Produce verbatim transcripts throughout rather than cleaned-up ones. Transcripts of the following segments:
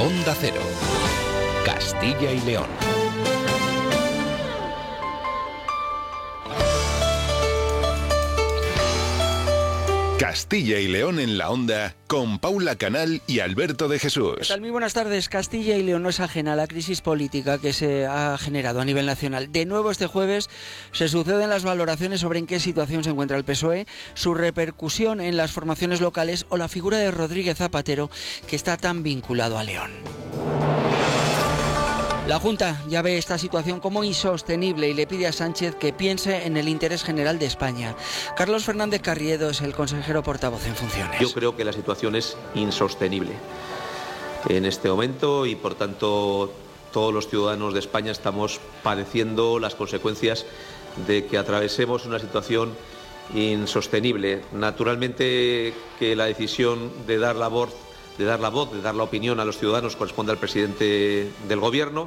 Onda Cero, Castilla y León. Castilla y León en la Onda, con Paula Canal y Alberto de Jesús. ¿Qué tal? Muy buenas tardes. Castilla y León no es ajena a la crisis política que se ha generado a nivel nacional. De nuevo este jueves se suceden las valoraciones sobre en qué situación se encuentra el P S O E, su repercusión en las formaciones locales o la figura de Rodríguez Zapatero, que está tan vinculado a León. La Junta ya ve esta situación como insostenible y le pide a Sánchez que piense en el interés general de España. Carlos Fernández Carriedo es el consejero portavoz en funciones. Yo creo que la situación es insostenible en este momento y, por tanto, todos los ciudadanos de España estamos padeciendo las consecuencias de que atravesemos una situación insostenible. Naturalmente que la decisión de dar la voz de dar la voz, de dar la opinión a los ciudadanos corresponde al presidente del Gobierno.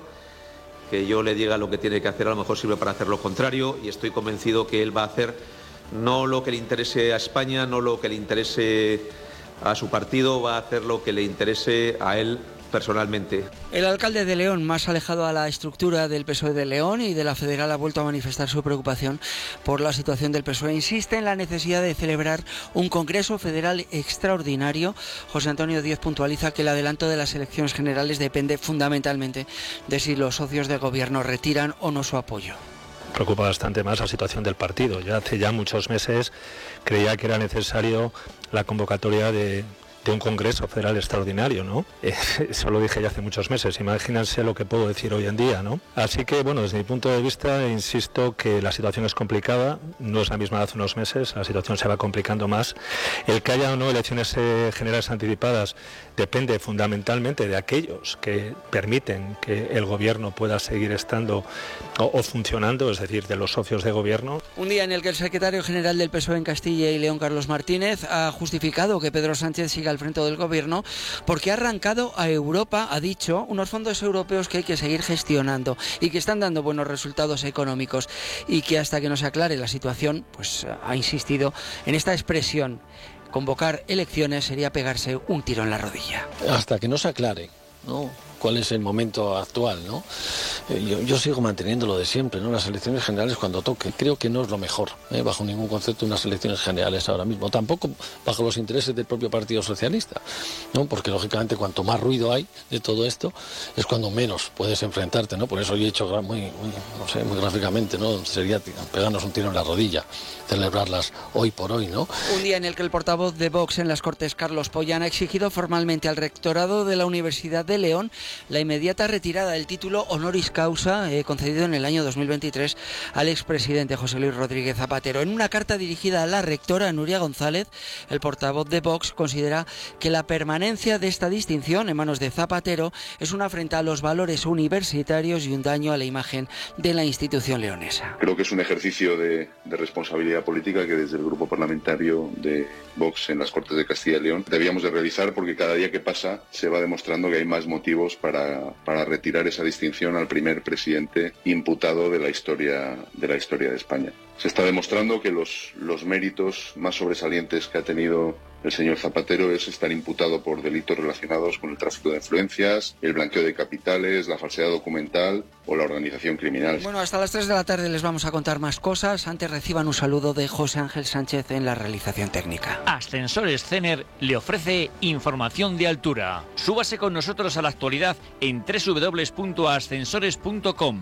Que yo le diga lo que tiene que hacer a lo mejor sirve para hacer lo contrario, y estoy convencido que él va a hacer no lo que le interese a España, no lo que le interese a su partido, va a hacer lo que le interese a él personalmente. El alcalde de León, más alejado a la estructura del P S O E de León y de la federal, ha vuelto a manifestar su preocupación por la situación del P S O E. Insiste en la necesidad de celebrar un Congreso Federal extraordinario. José Antonio Díez puntualiza que el adelanto de las elecciones generales depende fundamentalmente de si los socios de gobierno retiran o no su apoyo. Preocupa bastante más la situación del partido. Ya hace ya muchos meses creía que era necesario la convocatoria de... de un Congreso Federal extraordinario, ¿no? Eh, eso lo dije ya hace muchos meses, imagínense lo que puedo decir hoy en día, ¿no? Así que, bueno, desde mi punto de vista, insisto que la situación es complicada, no es la misma de hace unos meses, la situación se va complicando más. El que haya o no elecciones eh, generales anticipadas depende fundamentalmente de aquellos que permiten que el gobierno pueda seguir estando o, o funcionando, es decir, de los socios de gobierno. Un día en el que el secretario general del P S O E en Castilla y León, Carlos Martínez, ha justificado que Pedro Sánchez siga al frente del gobierno porque ha arrancado a Europa, ha dicho, unos fondos europeos que hay que seguir gestionando y que están dando buenos resultados económicos, y que hasta que no se aclare la situación, pues ha insistido en esta expresión: convocar elecciones sería pegarse un tiro en la rodilla. Hasta que no se aclare, ¿no?, cuál es el momento actual, ¿no? Yo, yo sigo manteniendo lo de siempre, ¿no? Las elecciones generales cuando toque. Creo que no es lo mejor, ¿eh? bajo ningún concepto, unas elecciones generales ahora mismo. Tampoco bajo los intereses del propio Partido Socialista, ¿no? Porque lógicamente cuanto más ruido hay de todo esto es cuando menos puedes enfrentarte, ¿no? Por eso yo he hecho muy, muy, no sé, muy gráficamente, ¿no? Sería pegarnos un tiro en la rodilla, celebrarlas hoy por hoy, ¿no? Un día en el que el portavoz de Vox en las Cortes, Carlos Pollán, ha exigido formalmente al rectorado de la Universidad de León la inmediata retirada del título honoris causa eh, concedido en el año dos mil veintitrés al expresidente José Luis Rodríguez Zapatero. En una carta dirigida a la rectora Nuria González, el portavoz de Vox considera que la permanencia de esta distinción en manos de Zapatero es una afrenta a los valores universitarios y un daño a la imagen de la institución leonesa. Creo que es un ejercicio de, de responsabilidad política que desde el grupo parlamentario de Vox en las Cortes de Castilla y León debíamos de realizar, porque cada día que pasa se va demostrando que hay más motivos para, para retirar esa distinción al primer presidente imputado de la historia de la historia de España. Se está demostrando que los, los méritos más sobresalientes que ha tenido el señor Zapatero es estar imputado por delitos relacionados con el tráfico de influencias, el blanqueo de capitales, la falsedad documental o la organización criminal. Bueno, hasta las tres de la tarde les vamos a contar más cosas. Antes reciban un saludo de José Ángel Sánchez en la realización técnica. Ascensores Cener le ofrece información de altura. Súbase con nosotros a la actualidad en doble u doble u doble u punto ascensores punto com.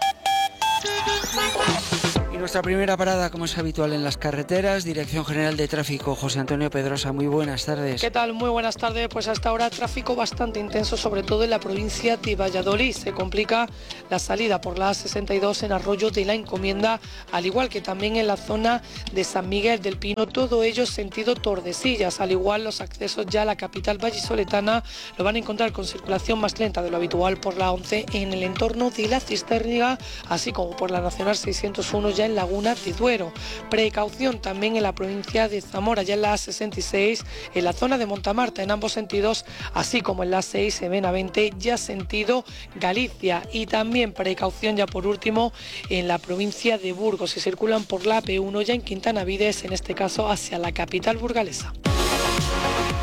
Y nuestra primera parada, como es habitual en las carreteras, Dirección General de Tráfico, José Antonio Pedrosa. Muy buenas tardes. ¿Qué tal? Muy buenas tardes. Pues hasta ahora tráfico bastante intenso, sobre todo en la provincia de Valladolid. Se complica la salida por la A sesenta y dos en Arroyo de la Encomienda, al igual que también en la zona de San Miguel del Pino, todo ello sentido Tordesillas. Al igual, los accesos ya a la capital vallisoletana lo van a encontrar con circulación más lenta de lo habitual por la once en el entorno de la Cisterna, así como por la Nacional seiscientos uno ya en Laguna de Duero. Precaución también en la provincia de Zamora, ya en la A sesenta y seis, en la zona de Montamarta en ambos sentidos, así como en la A seis en Benavente, ya sentido Galicia. Y también precaución ya por último en la provincia de Burgos, si circulan por la A P uno ya en Quintana Vides, en este caso hacia la capital burgalesa.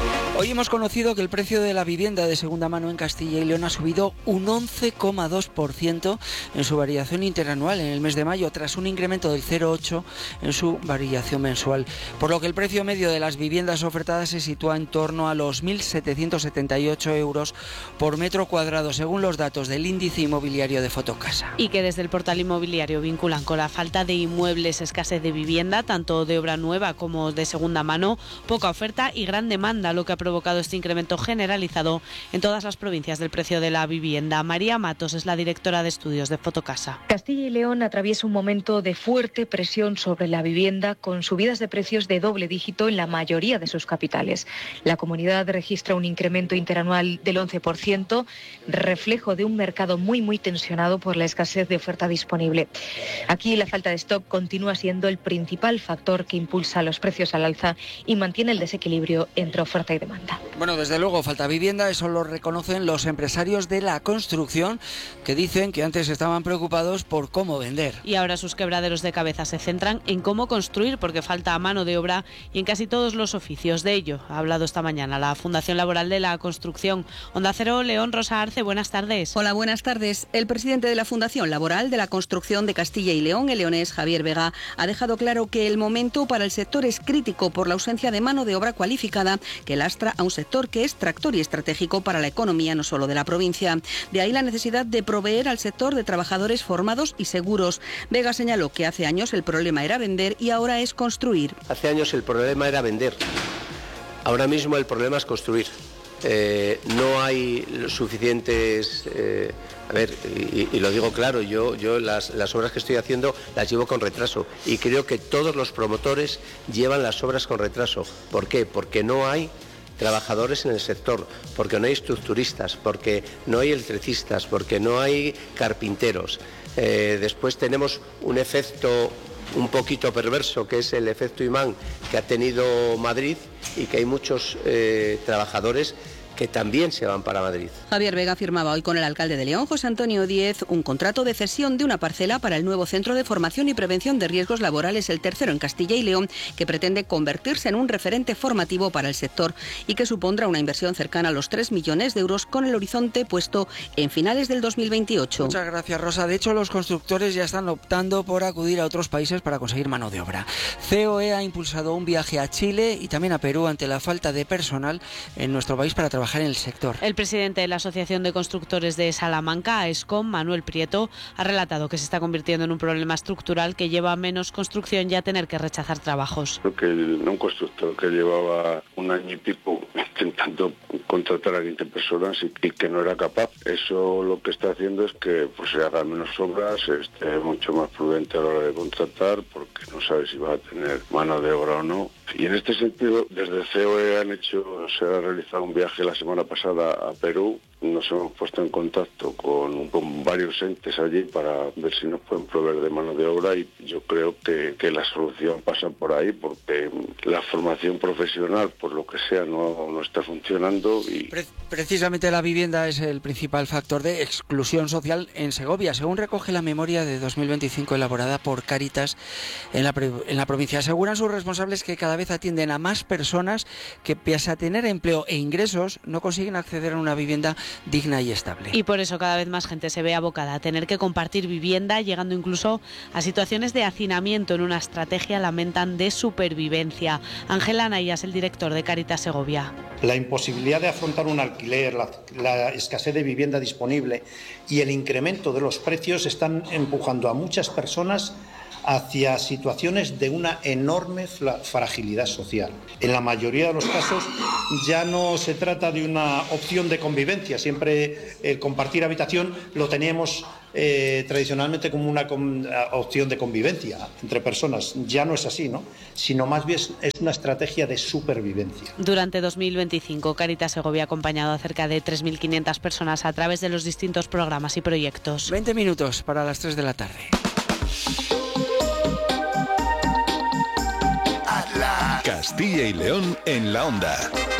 Hoy hemos conocido que el precio de la vivienda de segunda mano en Castilla y León ha subido un once coma dos por ciento en su variación interanual en el mes de mayo, tras un incremento del cero coma ocho por ciento en su variación mensual, por lo que el precio medio de las viviendas ofertadas se sitúa en torno a los mil setecientos setenta y ocho euros por metro cuadrado, según los datos del índice inmobiliario de Fotocasa. Y que desde el portal inmobiliario vinculan con la falta de inmuebles, escasez de vivienda, tanto de obra nueva como de segunda mano, poca oferta y gran demanda, lo que ha provocado este incremento generalizado en todas las provincias del precio de la vivienda. María Matos es la directora de estudios de Fotocasa. Castilla y León atraviesa un momento de fuerte presión sobre la vivienda, con subidas de precios de doble dígito en la mayoría de sus capitales. La comunidad registra un incremento interanual del once por ciento, reflejo de un mercado muy muy tensionado por la escasez de oferta disponible. Aquí la falta de stock continúa siendo el principal factor que impulsa los precios al alza y mantiene el desequilibrio entre oferta y demanda. Bueno, desde luego falta vivienda, eso lo reconocen los empresarios de la construcción, que dicen que antes estaban preocupados por cómo vender. Y ahora sus quebraderos de cabeza se centran en cómo construir, porque falta mano de obra y en casi todos los oficios. De ello ha hablado esta mañana la Fundación Laboral de la Construcción. Onda Cero, León, Rosa Arce, buenas tardes. Hola, buenas tardes. El presidente de la Fundación Laboral de la Construcción de Castilla y León, el leonés Javier Vega, ha dejado claro que el momento para el sector es crítico por la ausencia de mano de obra cualificada que lastra a un sector que es tractor y estratégico para la economía no solo de la provincia. De ahí la necesidad de proveer al sector de trabajadores formados y seguros. Vega señaló que hace años el problema era vender y ahora es construir. Hace años el problema era vender. Ahora mismo el problema es construir. Eh, no hay suficientes, eh, a ver, y, y lo digo claro, yo, yo las, las obras que estoy haciendo las llevo con retraso y creo que todos los promotores llevan las obras con retraso. ¿Por qué? Porque no hay trabajadores en el sector, porque no hay estructuristas, porque no hay electricistas, porque no hay carpinteros. Eh, después tenemos un efecto un poquito perverso, que es el efecto imán que ha tenido Madrid y que hay muchos eh, trabajadores que también se van para Madrid. Javier Vega firmaba hoy con el alcalde de León, José Antonio Díez, un contrato de cesión de una parcela para el nuevo Centro de Formación y Prevención de Riesgos Laborales, el tercero en Castilla y León, que pretende convertirse en un referente formativo para el sector y que supondrá una inversión cercana a los tres millones de euros con el horizonte puesto en finales del dos mil veintiocho. Muchas gracias, Rosa. De hecho, los constructores ya están optando por acudir a otros países para conseguir mano de obra. C O E ha impulsado un viaje a Chile y también a Perú ante la falta de personal en nuestro país para trabajar en el sector. El presidente de la Asociación de Constructores de Salamanca, AESCOM, Manuel Prieto, ha relatado que se está convirtiendo en un problema estructural que lleva a menos construcción y a tener que rechazar trabajos. Creo que el, un constructor que llevaba un año y pico intentando contratar a veinte personas y, y que no era capaz, eso lo que está haciendo es que pues, se hagan menos obras, esté mucho más prudente a la hora de contratar porque no sabe si va a tener mano de obra o no. Y en este sentido, desde C O E han hecho, se ha realizado un viaje la semana pasada a Perú. Nos hemos puesto en contacto con, con varios entes allí para ver si nos pueden proveer de mano de obra y yo creo que, que la solución pasa por ahí porque la formación profesional, por lo que sea, no, no está funcionando. Y Pre- precisamente la vivienda es el principal factor de exclusión social en Segovia, según recoge la memoria de dos mil veinticinco elaborada por Cáritas en la, en la provincia. Aseguran sus responsables que cada vez atienden a más personas que, pese a tener empleo e ingresos, no consiguen acceder a una vivienda digna y estable. Y por eso cada vez más gente se ve abocada a tener que compartir vivienda, llegando incluso a situaciones de hacinamiento en una estrategia, lamentan, de supervivencia. Ángel Anayas, el director de Cáritas Segovia. La imposibilidad de afrontar un alquiler, la, la escasez de vivienda disponible y el incremento de los precios están empujando a muchas personas hacia situaciones de una enorme fragilidad social. En la mayoría de los casos ya no se trata de una opción de convivencia, siempre el compartir habitación lo teníamos eh, tradicionalmente como una com- opción de convivencia entre personas, ya no es así, ¿no? Sino más bien es una estrategia de supervivencia. Durante dos mil veinticinco, Cáritas Segovia ha acompañado a cerca de tres mil quinientas personas a través de los distintos programas y proyectos. veinte minutos para las tres de la tarde. Castilla y León en la onda.